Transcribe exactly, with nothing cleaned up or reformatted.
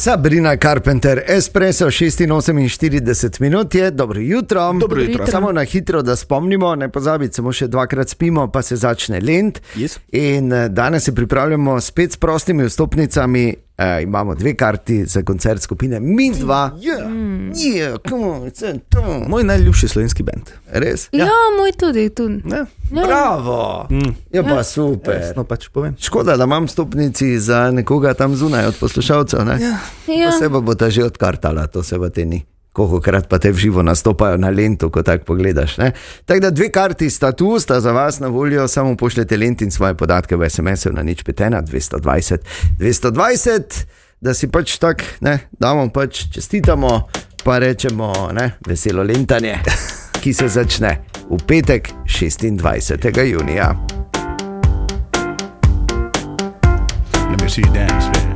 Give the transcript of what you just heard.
Sabrina Carpenter, Espresso, šestinoseminštirideset minut je, dobro jutro. Dobro jutro. Samo na hitro, da spomnimo, ne pozabiti, samo še dvakrat spimo, pa se začne Lent. Yes. In danes se pripravljamo spet s prostimi vstopnicami. E, imamo dve karti za koncert skupine Mi dva. Yeah. Mm. Yeah, come on, it's to. Moj najljubši slovenski band. Res? Ja, ja moj tudi. tudi. Ja. Ja. Bravo! Mm. Je pa super. Jasno, pač povem. Škoda, da imam stopnici za nekoga tam zunaj od poslušalcev. Ne? Ja. Ja. To se bo ta že odkartala, to se bo te ni. Kolikokrat pa te v živo nastopajo na Lentu, ko tako pogledaš. Tako da dve karti sta tu, sta za vas na voljo, samo pošljete Lent in svoje podatke v es em es-u na nič pet ena dvesto dvajset dvesto dvajset, da si pač tak, ne, damo pač čestitamo, pa rečemo, ne, veselo lentanje, ki se začne v petek šestindvajsetega junija. Let me see you dance, baby.